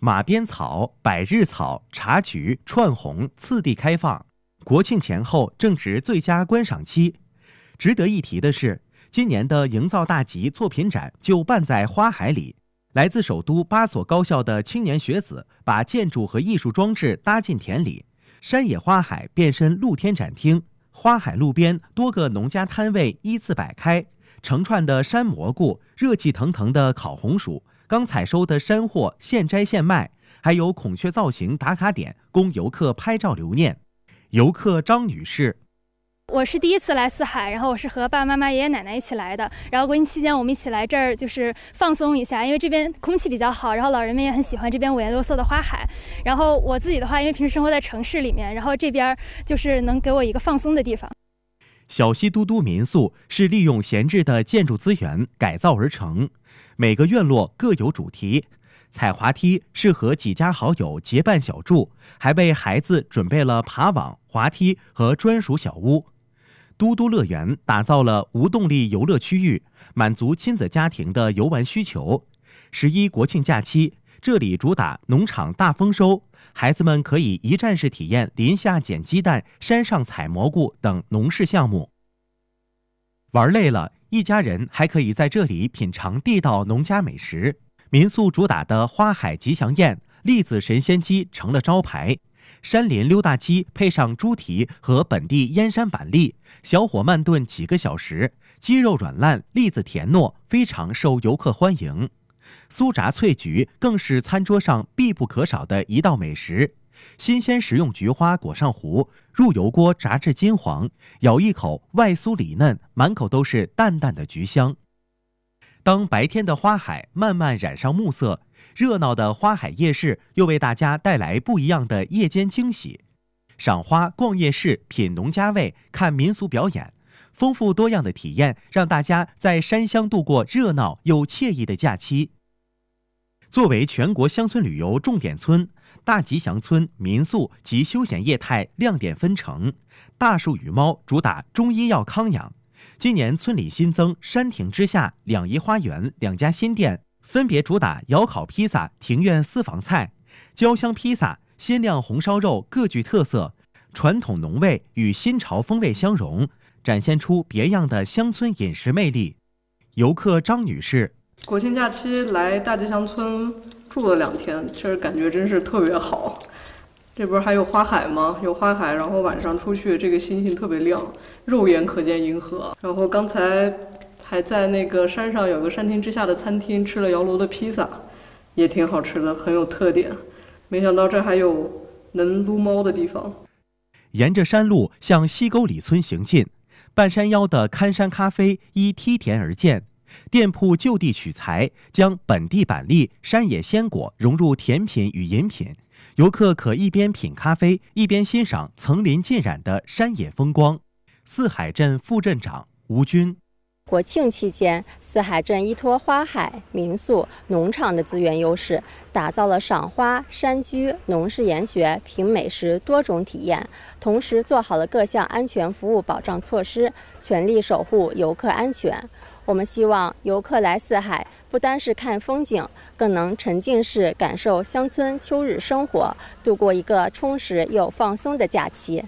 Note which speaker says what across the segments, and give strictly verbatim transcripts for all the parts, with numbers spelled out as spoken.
Speaker 1: 马鞭草、百日草、茶菊、串红次第开放。国庆前后正值最佳观赏期。值得一提的是，今年的营造大集作品展就办在花海里。来自首都八所高校的青年学子把建筑和艺术装置搭进田里，山野花海变身露天展厅。花海路边多个农家摊位依次摆开，成串的山蘑菇、热气腾腾的烤红薯、刚采收的山货现摘现卖，还有孔雀造型打卡点供游客拍照留念。游客张女士：
Speaker 2: 我是第一次来四海，然后我是和爸爸妈妈、爷爷奶奶一起来的。然后国庆期间，我们一起来这儿就是放松一下，因为这边空气比较好，然后老人们也很喜欢这边五颜六色的花海。然后我自己的话，因为平时生活在城市里面，然后这边就是能给我一个放松的地方。
Speaker 1: 小溪都都民宿是利用闲置的建筑资源改造而成，每个院落各有主题。踩滑梯是和几家好友结伴小住，还为孩子准备了爬网、滑梯和专属小屋。都都乐园打造了无动力游乐区域，满足亲子家庭的游玩需求。十一国庆假期，这里主打农场大丰收，孩子们可以一站式体验林下捡鸡蛋、山上采蘑菇等农事项目。玩累了，一家人还可以在这里品尝地道农家美食。民宿主打的花海吉祥宴、栗子神仙鸡成了招牌。山林溜大鸡配上猪蹄和本地燕山板栗，小火慢炖几个小时，鸡肉软烂，栗子甜糯，非常受游客欢迎。酥炸脆菊更是餐桌上必不可少的一道美食。新鲜食用菊花裹上糊，入油锅炸至金黄，咬一口外酥里嫩，满口都是淡淡的菊香。当白天的花海慢慢染上暮色，热闹的花海夜市又为大家带来不一样的夜间惊喜。赏花、逛夜市、品农家味、看民俗表演，丰富多样的体验让大家在山乡度过热闹又惬意的假期。作为全国乡村旅游重点村，大吉祥村民宿及休闲业态亮点纷呈。大树与猫主打中医药康养。今年村里新增山亭之下、两怡花园两家新店，分别主打窑烤披萨、庭院私房菜、焦香披萨、鲜亮红烧肉，各具特色，传统浓味与新潮风味相融，展现出别样的乡村饮食魅力。游客张女士：
Speaker 3: 国庆假期来大吉祥村住了两天，其实感觉真是特别好。这不是还有花海吗？有花海，然后晚上出去，这个星星特别亮，肉眼可见银河。然后刚才还在那个山上有个山亭之下的餐厅吃了窑炉的披萨，也挺好吃的，很有特点。没想到这还有能撸猫的地方。
Speaker 1: 沿着山路向西沟里村行进，半山腰的看山咖啡依梯田而建，店铺就地取材，将本地板栗、山野鲜果融入甜品与饮品。游客可一边品咖啡，一边欣赏层林尽染的山野风光。四海镇副镇长吴军：
Speaker 4: 国庆期间，四海镇依托花海、民宿、农场的资源优势，打造了赏花、山居、农事研学、品美食多种体验，同时做好了各项安全服务保障措施，全力守护游客安全。我们希望游客来四海，不单是看风景，更能沉浸式感受乡村秋日生活，度过一个充实又放松的假期。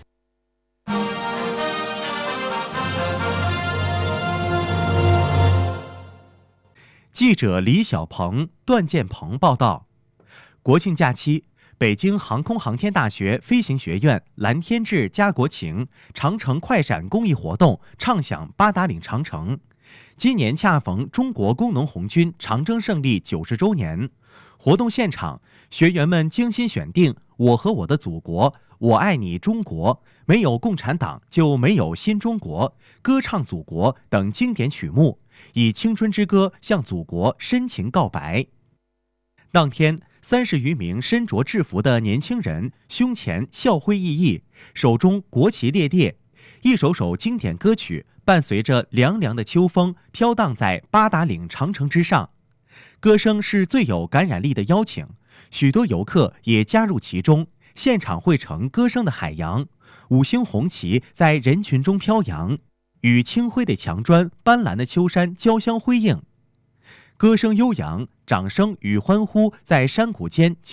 Speaker 1: 记者李小鹏、段建鹏报道。国庆假期，北京航空航天大学飞行学院蓝天志家国情长城快闪公益活动畅享八达岭长城。今年恰逢中国工农红军长征胜利九十周年，活动现场，学员们精心选定《我和我的祖国》《我爱你中国》《没有共产党就没有新中国》《歌唱祖国》等经典曲目，以青春之歌向祖国深情告白。当天，三十余名身着制服的年轻人胸前校徽熠熠，手中国旗猎猎，一首首经典歌曲伴随着凉凉的秋风飘荡在八达岭长城之上。歌声是最有感染力的邀请，许多游客也加入其中，现场汇成歌声的海洋，五星红旗在人群中飘扬，与青灰的墙砖、斑斓的秋山交相辉映。歌声悠扬，掌声与欢呼在山谷间